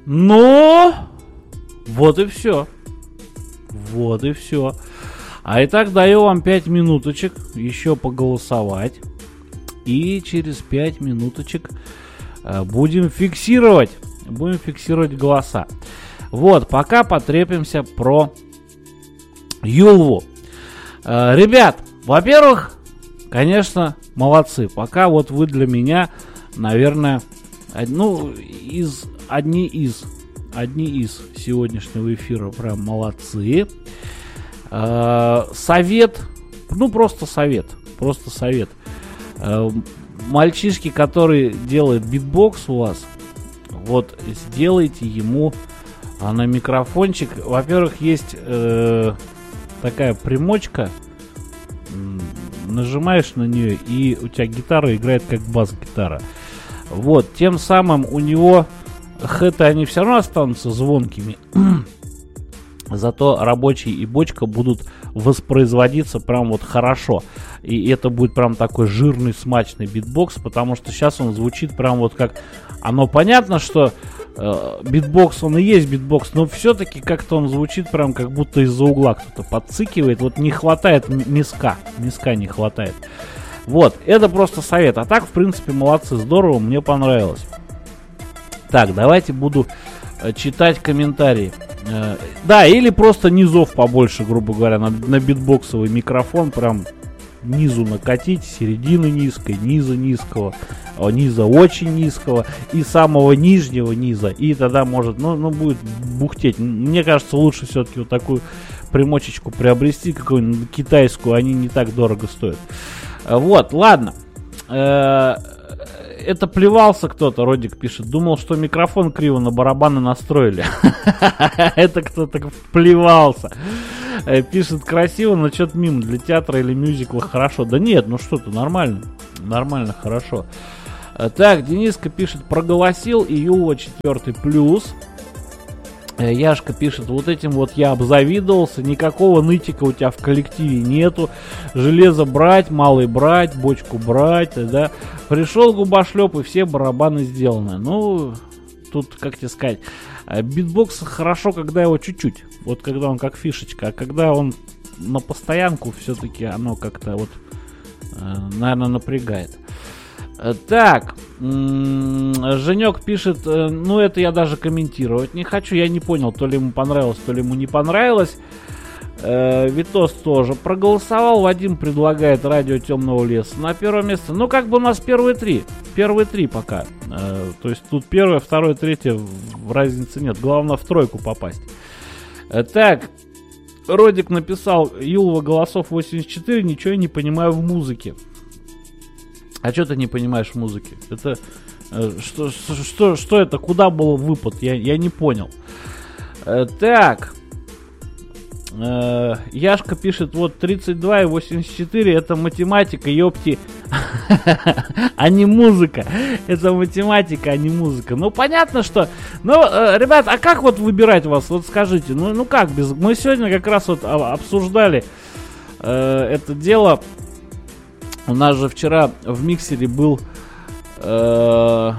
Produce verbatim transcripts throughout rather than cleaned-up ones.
Ну, вот и все. Вот и все. А итак, даю вам пять минуточек еще поголосовать. И через пять минуточек э, будем фиксировать. Будем фиксировать голоса. Вот, пока потрепимся про Юлву. Э, ребят, во-первых, конечно, молодцы. Пока вот вы для меня, наверное, ну, из, одни из, одни из сегодняшнего эфира прям молодцы. Э, совет, ну просто совет, просто совет. Э, мальчишки, который делает битбокс у вас, вот сделайте ему а, на микрофончик. Во-первых, есть э, такая примочка, нажимаешь на нее, и у тебя гитара играет как бас-гитара. Вот, тем самым у него хэты, они все равно останутся звонкими. Зато рабочий и бочка будут воспроизводиться прям вот хорошо. И это будет прям такой жирный, смачный битбокс, потому что сейчас он звучит прям вот как... Оно понятно, что э, битбокс, он и есть битбокс, но все-таки как-то он звучит прям как будто из-за угла кто-то подцикивает. Вот не хватает миска, миска не хватает. Вот, это просто совет. А так, в принципе, молодцы, здорово, мне понравилось. Так, давайте буду э, читать комментарии. Э, да, или просто низов побольше, грубо говоря, на, на битбоксовый микрофон, прям низу накатить, середины низкой, низа низкого, низа очень низкого и самого нижнего низа. И тогда может, ну, ну будет бухтеть. Мне кажется, лучше все-таки вот такую примочечку приобрести, какую-нибудь китайскую, они не так дорого стоят. Вот, ладно. Это плевался кто-то, Родик пишет. Думал, что микрофон криво на барабаны настроили. Это кто-то плевался. Пишет красиво, но что-то мимо. Для театра или мюзикла хорошо. Да нет, ну что-то нормально. Нормально, хорошо. Так, Дениска пишет, проголосил, и Юла четвертый плюс. Яшка пишет, вот этим вот я обзавидовался, никакого нытика у тебя в коллективе нету, железо брать, малый брать, бочку брать, да. Пришел губошлеп, и все барабаны сделаны. Ну, тут, как тебе сказать, битбокс хорошо, когда его чуть-чуть, вот когда он как фишечка, а когда он на постоянку, все-таки оно как-то вот, наверное, напрягает. Так, Женек пишет, ну это я даже комментировать не хочу, я не понял, то ли ему понравилось, то ли ему не понравилось. Витос тоже проголосовал, Вадим предлагает радио Темного леса на первое место. Ну как бы у нас первые три, первые три пока, то есть тут первое, второе, третье, разницы нет, главное в тройку попасть. Так, Родик написал, Юлова голосов восемьдесят четыре, ничего я не понимаю в музыке. А что ты не понимаешь в музыке? Это э, что, что, что это? Куда был выпад? Я, я не понял. Э, так. Э, Яшка пишет, вот тридцать два и восемьдесят четыре это математика, ёпти. А не музыка. Это математика, а не музыка. Ну, понятно, что... Ну, э, ребят, а как вот выбирать вас? Вот скажите. Ну, ну как без... Мы сегодня как раз вот обсуждали э, это дело... У нас же вчера в миксере был э,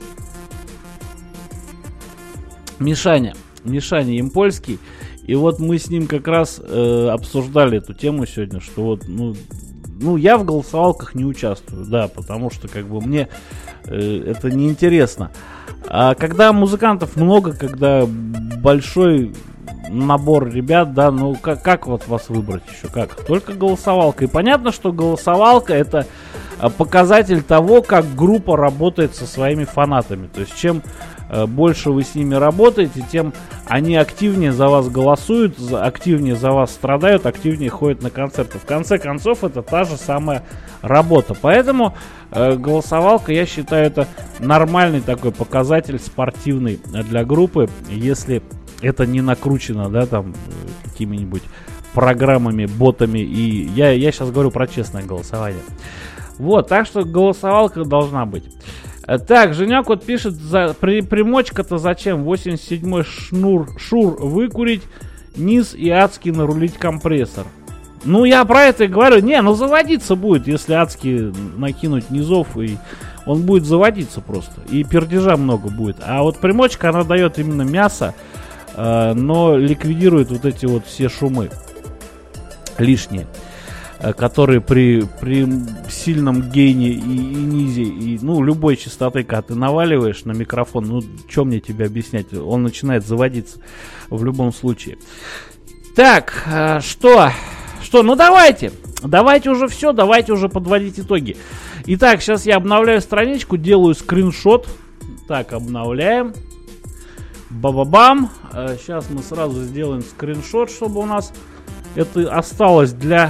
Мишаня, Мишаня Ямпольский. И вот мы с ним как раз э, обсуждали эту тему сегодня, что вот, ну, ну, я в голосовалках не участвую, да, потому что как бы мне э, это неинтересно. А когда музыкантов много, когда большой набор ребят, да, ну как, как вот вас выбрать еще, как? Только голосовалка. И понятно, что голосовалка это показатель того, как группа работает со своими фанатами. То есть чем э, больше вы с ними работаете, тем они активнее за вас голосуют, активнее за вас страдают, активнее ходят на концерты. В конце концов, это та же самая работа. Поэтому э, голосовалка, я считаю, это нормальный такой показатель спортивный для группы, если это не накручено, да, там, какими-нибудь программами, ботами. И я, я сейчас говорю про честное голосование. Вот, так что голосовалка должна быть. Так, Женек вот пишет, за, при, примочка-то зачем? восемьдесят седьмой шнур, шур выкурить, низ и адски нарулить компрессор. Ну, я про это и говорю. Не, ну заводиться будет, если адски накинуть низов и он будет заводиться просто. И пердежа много будет. А вот примочка, она дает именно мясо, э, но ликвидирует вот эти вот все шумы лишние, э, которые при, при сильном гейне и, и низе, и, ну, любой частоты, когда ты наваливаешь на микрофон, ну, что мне тебе объяснять, он начинает заводиться в любом случае. Так, э, что... Что, ну давайте, давайте уже все, давайте уже подводить итоги. Итак, сейчас я обновляю страничку, делаю скриншот. Так, обновляем. Ба-ба-бам. Сейчас мы сразу сделаем скриншот, чтобы у нас это осталось для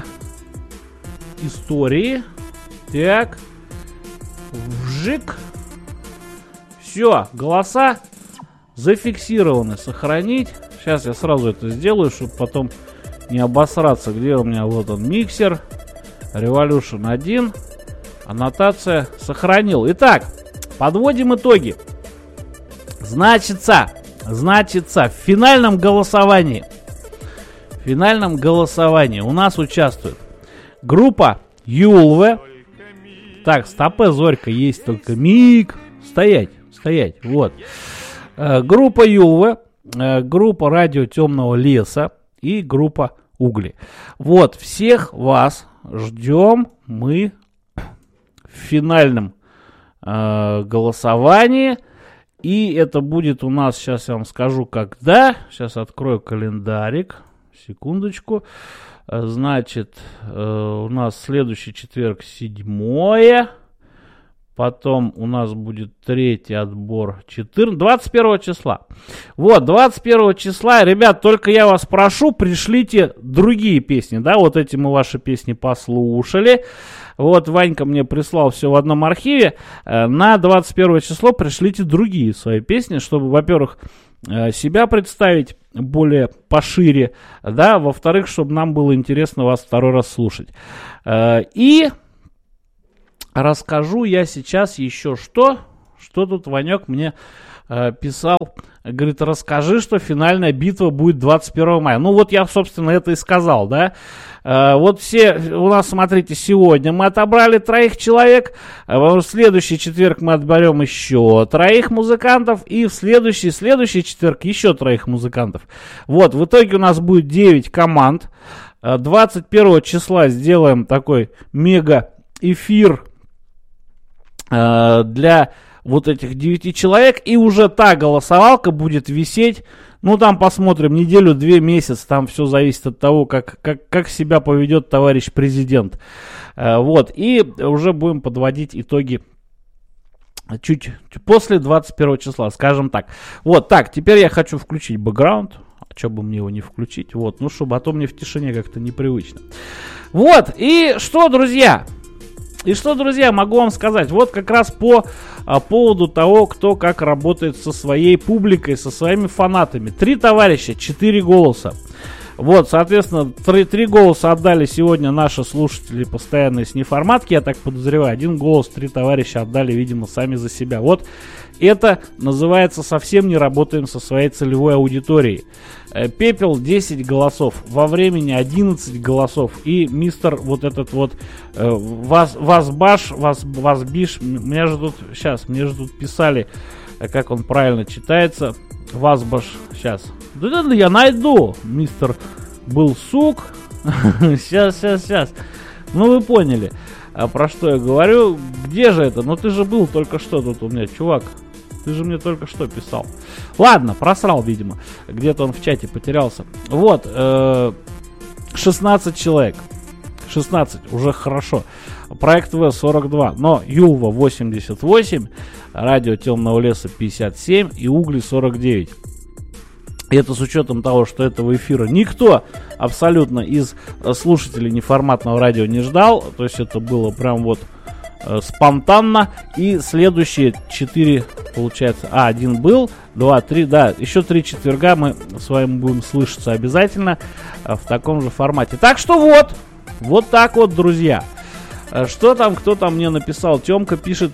истории. Так. Вжик. Все, голоса зафиксированы. Сохранить. Сейчас я сразу это сделаю, чтобы потом не обосраться. Где у меня? Вот он, миксер. Revolution один. Аннотация. Сохранил. Итак, подводим итоги. Значится, значится, в финальном голосовании, в финальном голосовании у нас участвует группа Юлве. Так, стопе, Зорька, есть только миг. Стоять, стоять, вот. Э, группа Юлве, э, группа Радио Темного Леса и группа Угли. Вот, всех вас ждем мы в финальном э, голосовании. И это будет у нас, сейчас я вам скажу, когда. Сейчас открою календарик. Секундочку. Значит, э, у нас следующий четверг седьмое. Потом у нас будет третий отбор четырнадцатого, двадцать первого числа. Вот, двадцать первого числа, ребят, только я вас прошу, пришлите другие песни, да, вот эти мы ваши песни послушали. Вот, Ванька мне прислал все в одном архиве. На двадцать первое число пришлите другие свои песни, чтобы, во-первых, себя представить более пошире, да, во-вторых, чтобы нам было интересно вас второй раз слушать. И расскажу я сейчас еще что, что тут Ванек мне э, писал. Говорит, расскажи, что финальная битва будет двадцать первого мая. Ну вот я, собственно, это и сказал, да. Э, вот все, у нас, смотрите, сегодня мы отобрали троих человек. Э, в следующий четверг мы отберем еще троих музыкантов. И в следующий, следующий четверг еще троих музыкантов. Вот, в итоге у нас будет девять команд. Э, двадцать первого числа сделаем такой мега-эфир для вот этих девяти человек, и уже та голосовалка будет висеть, ну там посмотрим, неделю-две, месяц, там все зависит от того, как, как, как себя поведет товарищ президент, вот, и уже будем подводить итоги чуть после двадцать первого числа, скажем так. Вот, так, теперь я хочу включить бэкграунд, а что бы мне его не включить, вот, ну чтобы, а то мне в тишине как-то непривычно. Вот, и что, друзья? И что, друзья, могу вам сказать, вот как раз по а, поводу того, кто как работает со своей публикой, со своими фанатами. Три товарища, четыре голоса. Вот, соответственно, три, три голоса отдали сегодня наши слушатели постоянные с неформатки, я так подозреваю. Один голос три товарища отдали, видимо, сами за себя. Вот, это называется «Совсем не работаем со своей целевой аудиторией». Пепел десять голосов, во времени одиннадцать голосов. И мистер вот этот вот э, Вас, Васбаш, Вас, Васбиш, мне же тут, сейчас, мне же тут писали, как он правильно читается. Васбаш, сейчас. Да, да, я найду, мистер был сук. Сейчас, сейчас, сейчас. Ну вы поняли, про что я говорю. Где же это? Ну ты же был только что тут у меня, чувак. Ты же мне только что писал. Ладно, просрал, видимо. Где-то он в чате потерялся. Вот, э, шестнадцать человек. шестнадцать, уже хорошо. Проект В сорок два, но Юлва восемьдесят восемь, Радио Темного Леса пятьдесят семь и Угли сорок девять. И это с учетом того, что этого эфира никто абсолютно из слушателей неформатного радио не ждал. То есть это было прям вот спонтанно. И следующие четыре, получается, а, один был, два, три, да, еще три четверга мы с вами будем слышаться обязательно в таком же формате. Так что вот, вот так вот, друзья. Что там, кто там мне написал? Тёмка пишет,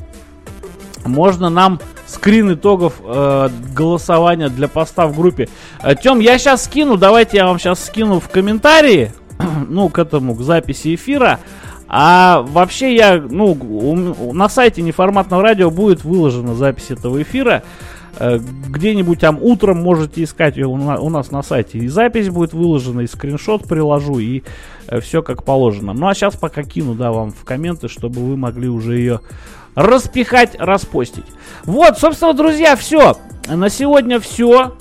можно нам скрин итогов э, голосования для поста в группе. Тём, я сейчас скину, давайте я вам сейчас скину в комментарии, ну, к этому, к записи эфира. А вообще я, ну, у, на сайте Неформатного радио будет выложена запись этого эфира. Где-нибудь там утром можете искать, у нас на сайте и запись будет выложена, и скриншот приложу, и все как положено. Ну а сейчас пока кину, да, вам в комменты, чтобы вы могли уже ее распихать, распостить. Вот, собственно, друзья, все. На сегодня все.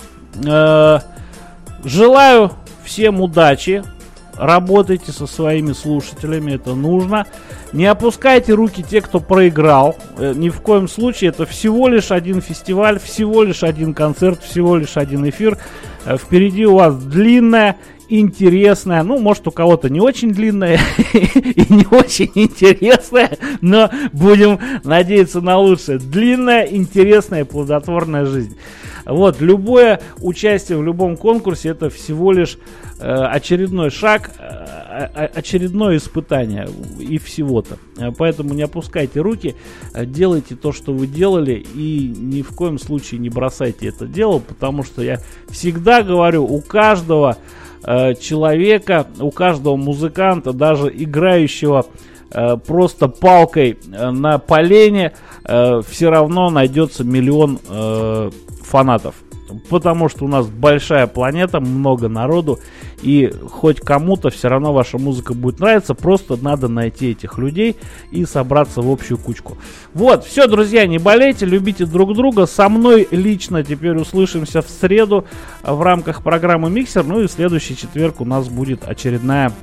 Желаю всем удачи. Работайте со своими слушателями, это нужно. Не опускайте руки те, кто проиграл. Ни в коем случае. Это всего лишь один фестиваль, всего лишь один концерт, всего лишь один эфир. Впереди у вас длинная, интересная, ну, может, у кого-то не очень длинная и не очень интересная, но будем надеяться на лучшее. Длинная, интересная, плодотворная жизнь. Вот, любое участие в любом конкурсе — это всего лишь э, очередной шаг, э, очередное испытание и всего-то. Поэтому не опускайте руки, делайте то, что вы делали, и ни в коем случае не бросайте это дело, потому что я всегда говорю, у каждого э, человека, у каждого музыканта, даже играющего э, просто палкой э, на полене, э, все равно найдется миллион э, фанатов, потому что у нас большая планета, много народу, и хоть кому-то все равно ваша музыка будет нравиться, просто надо найти этих людей и собраться в общую кучку. Вот, все, друзья, не болейте, любите друг друга. Со мной лично теперь услышимся в среду в рамках программы Миксер, ну и в следующий четверг у нас будет очередная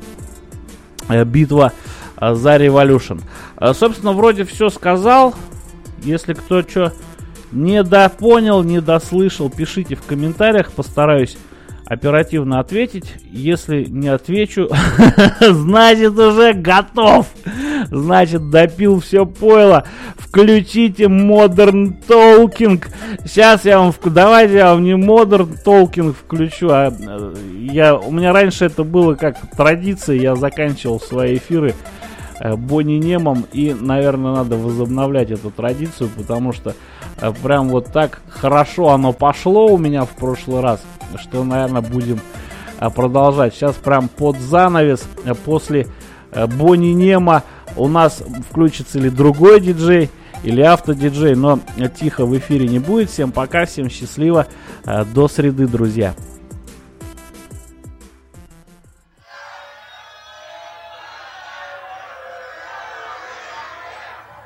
битва за Revolution. Собственно, вроде все сказал. Если кто что не допонял, не дослышал, пишите в комментариях, постараюсь оперативно ответить. Если не отвечу, значит уже готов, значит допил все пойло. Включите Modern Talking. Сейчас я вам, давайте я вам не Modern Talking включу, а я, у меня раньше это было как традиция, я заканчивал свои эфиры Бонни Немом, и, наверное, надо возобновлять эту традицию, потому что э, прям вот так хорошо оно пошло у меня в прошлый раз, что, наверное, будем э, продолжать. Сейчас прям под занавес э, после э, Бонни Нема у нас включится или другой диджей, или автодиджей, но э, тихо в эфире не будет. Всем пока, всем счастливо, э, до среды, друзья.